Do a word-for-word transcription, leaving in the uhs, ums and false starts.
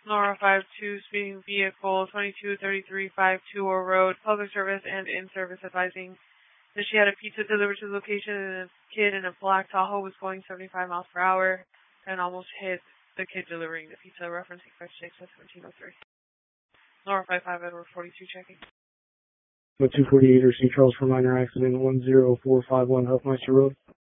Nora five two, speeding vehicle, twenty-two thirty-three five two Road, public service and in-service advising that she had a pizza delivered to the location and a kid in a black Tahoe was going seventy-five miles per hour and almost hit the kid delivering the pizza, referencing five six at seventeen oh three. Nora five five, Edward forty-two checking. two forty-eight, or C. Charles for minor accident, one zero four five one Huffmeister Road.